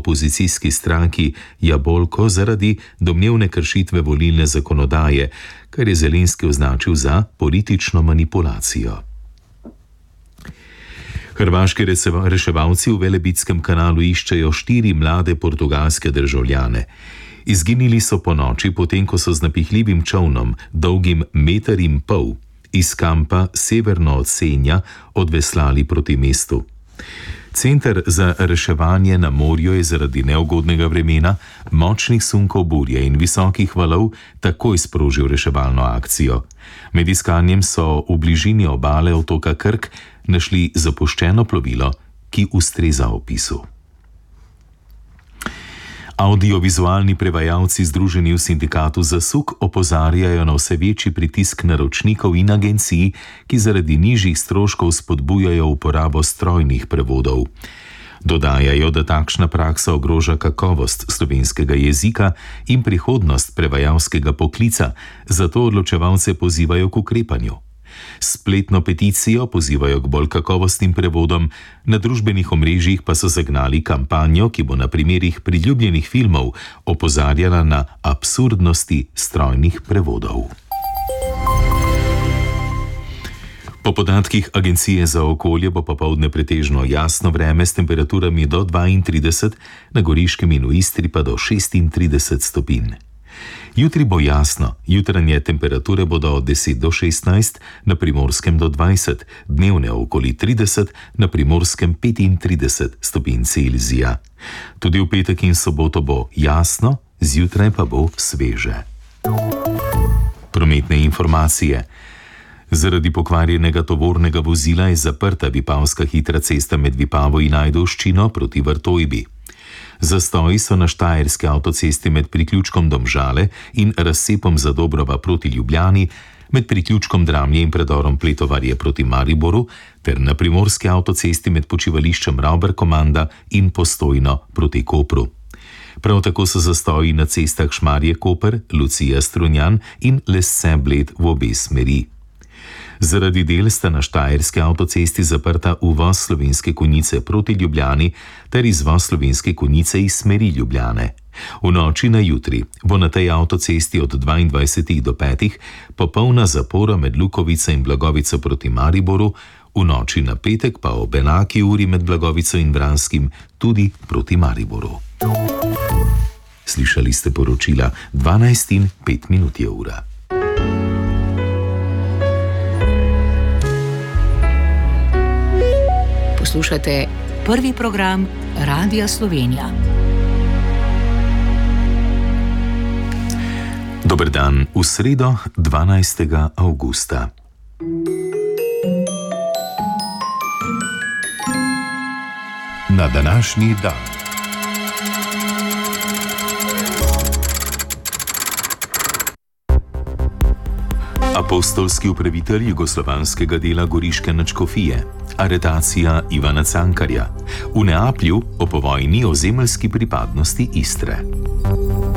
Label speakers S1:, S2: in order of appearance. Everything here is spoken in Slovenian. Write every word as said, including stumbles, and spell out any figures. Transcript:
S1: opozicijski stranki Jabolko zaradi domnevne kršitve volilne zakonodaje, kar je Zelenski označil za politično manipulacijo. Hrvaški reševalci v Velebitskem kanalu iščejo štiri mlade portugalske državljane. Izginili so po noči, potem ko so z napihljivim čolnom, dolgim meter in pol, iz kampa severno od Senja odveslali proti mestu. Center za reševanje na morju je zaradi neugodnega vremena, močnih sunkov burje in visokih valov takoj sprožil reševalno akcijo. Med iskanjem so v bližini obale otoka Krk našli zapuščeno plovilo, ki ustreza opisu. Audiovizualni prevajalci združeni v sindikatu Zasuk opozarjajo na vse večji pritisk naročnikov in agencij, ki zaradi nižjih stroškov spodbujajo uporabo strojnih prevodov. Dodajajo, da takšna praksa ogroža kakovost slovenskega jezika in prihodnost prevajalskega poklica, zato odločevalce pozivajo k ukrepanju. Spletno peticijo pozivajo k bolj kakovostnim prevodom, na družbenih omrežjih pa so zagnali kampanjo, ki bo na primerih priljubljenih filmov opozarjala na absurdnosti strojnih prevodov. Po podatkih Agencije za okolje bo popoldne pretežno jasno vreme s temperaturami do dvaintrideset, na Goriškem in v Istri pa do šestintrideset stopinj. Jutri bo jasno, jutranje temperature bodo od deset do šestnajst, na Primorskem do dvajset, dnevne okoli trideset, na Primorskem petintrideset stopinj Celzija. Tudi v petek in soboto bo jasno, zjutraj pa bo sveže. Prometne informacije. Zaradi pokvarjenega tovornega vozila je zaprta Vipavska hitra cesta med Vipavo in Ajdovščino proti Vrtojbi. Zastoji so na Štajerski avtocesti med priključkom Domžale in razcepom Zadobrova proti Ljubljani, med priključkom Dramlje in predorom Pletovarje proti Mariboru ter na Primorski avtocesti med počivališčem Ravber-Komanda in Postojno proti Kopru. Prav tako so zastoji na cestah Šmarje-Koper, Lucija-Strunjan in Lesce-Bled v obe smeri. Zaradi del sta na Štajerski avtocesti zaprta uvoz Slovenske Konjice proti Ljubljani ter izvoz Slovenske Konjice iz smeri Ljubljane. V noči na jutri bo na tej avtocesti od dvaindvajsetih do petih popolna zapora med Lukovico in Blagovico proti Mariboru, v noči na petek pa ob enaki uri med Blagovico in Vranskim tudi proti Mariboru. Slišali ste poročila dvanajst in pet minut je ura.
S2: Poslušate prvi program Radia Slovenija.
S1: Dober dan, v sredo dvanajstega avgusta. Na današnji dan. Apostolski upravitelj jugoslovanskega dela goriške nadškofije, aretacija Ivana Cankarja, v Neaplju o povojni ozemeljski pripadnosti Istre.